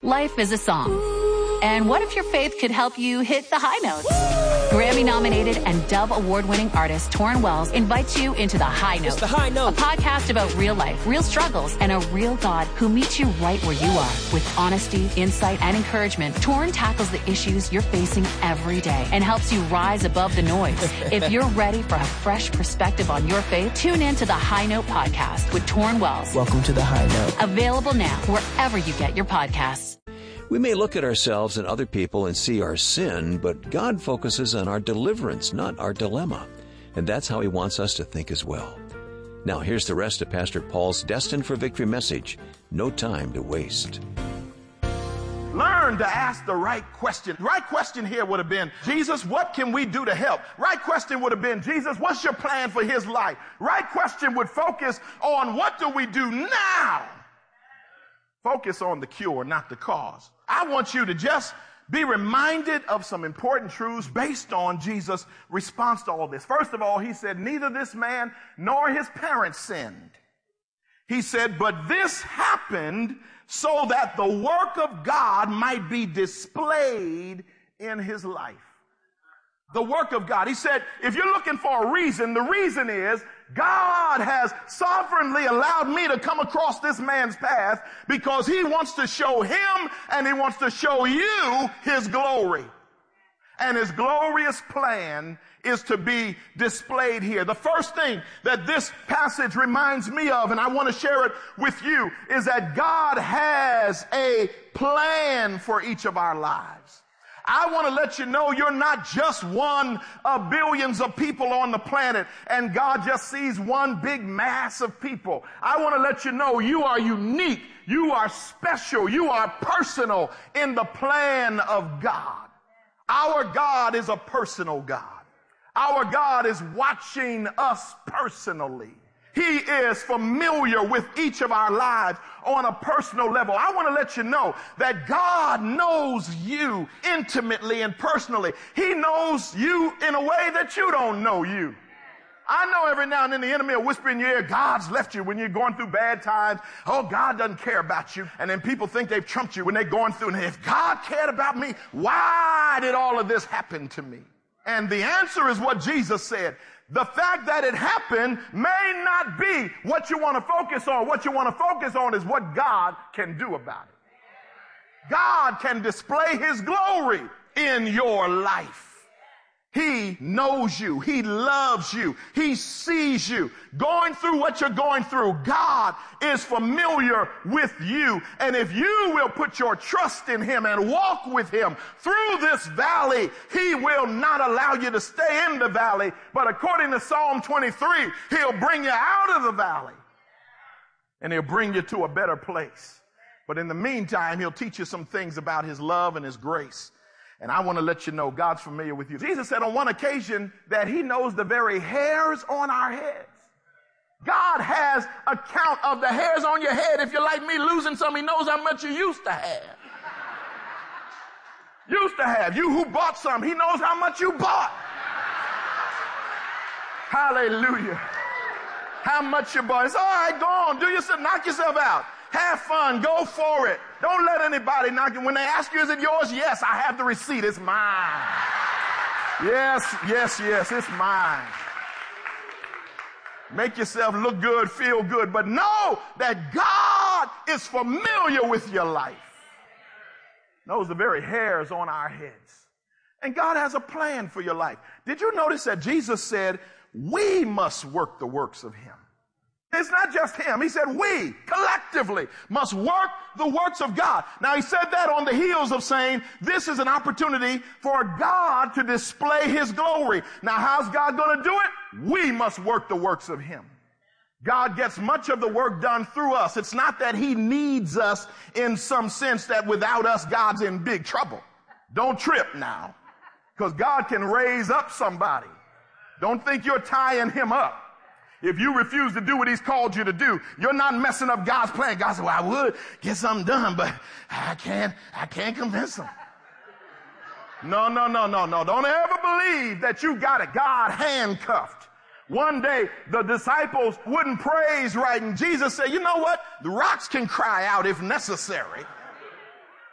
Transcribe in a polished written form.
Life is a song. And what if your faith could help you hit the high notes? Grammy-nominated and Dove Award-winning artist Torrin Wells invites you into The High Note. It's The High Note. A podcast about real life, real struggles, and a real God who meets you right where you are. With honesty, insight, and encouragement, Torrin tackles the issues you're facing every day and helps you rise above the noise. If you're ready for a fresh perspective on your faith, tune in to The High Note podcast with Torrin Wells. Welcome to The High Note. Available now wherever you get your podcasts. We may look at ourselves and other people and see our sin, but God focuses on our deliverance, not our dilemma. And that's how He wants us to think as well. Now, here's the rest of Pastor Paul's Destined for Victory message. No time to waste. Learn to ask the right question. The right question here would have been, Jesus, what can we do to help? Right question would have been, Jesus, what's your plan for his life? Right question would focus on what do we do now? Focus on the cure, not the cause. I want you to just be reminded of some important truths based on Jesus' response to all this. First of all, he said, neither this man nor his parents sinned. He said, but this happened so that the work of God might be displayed in his life. The work of God. He said, if you're looking for a reason, the reason is God has sovereignly allowed me to come across this man's path because he wants to show him and he wants to show you his glory. And his glorious plan is to be displayed here. The first thing that this passage reminds me of, and I want to share it with you, is that God has a plan for each of our lives. I want to let you know you're not just one of billions of people on the planet and God just sees one big mass of people. I want to let you know you are unique, you are special, you are personal in the plan of God. Our God is a personal God. Our God is watching us personally. He is familiar with each of our lives on a personal level. I want to let you know that God knows you intimately and personally. He knows you in a way that you don't know you. I know every now and then the enemy will whisper in your ear, God's left you when you're going through bad times. Oh, God doesn't care about you. And then people think they've trumped you when they're going through. And if God cared about me, why did all of this happen to me? And the answer is what Jesus said. The fact that it happened may not be what you want to focus on. What you want to focus on is what God can do about it. God can display his glory in your life. He knows you. He loves you. He sees you. Going through what you're going through, God is familiar with you. And if you will put your trust in him and walk with him through this valley, he will not allow you to stay in the valley. But according to Psalm 23, he'll bring you out of the valley and he'll bring you to a better place. But in the meantime, he'll teach you some things about his love and his grace. And I want to let you know God's familiar with you. Jesus said on one occasion that he knows the very hairs on our heads. God has a count of the hairs on your head. If you're like me, losing some, he knows how much you used to have. You who bought some, he knows how much you bought. Hallelujah. How much you bought. It's all right, go on, do yourself, knock yourself out. Have fun. Go for it. Don't let anybody knock you. When they ask you, is it yours? Yes, I have the receipt. It's mine. Yes, it's mine. Make yourself look good, feel good, but know that God is familiar with your life. Knows the very hairs on our heads. And God has a plan for your life. Did you notice that Jesus said, we must work the works of him? It's not just him. He said we collectively must work the works of God. Now he said that on the heels of saying this is an opportunity for God to display his glory. Now how's God going to do it? We must work the works of him. God gets much of the work done through us. It's not that he needs us in some sense that without us God's in big trouble. Don't trip now, because God can raise up somebody. Don't think you're tying him up. If you refuse to do what he's called you to do, you're not messing up God's plan. God said, well, I would get something done, but I can't convince him. No. Don't ever believe that you got it. God handcuffed. One day, the disciples wouldn't praise right, and Jesus said, you know what? The rocks can cry out if necessary.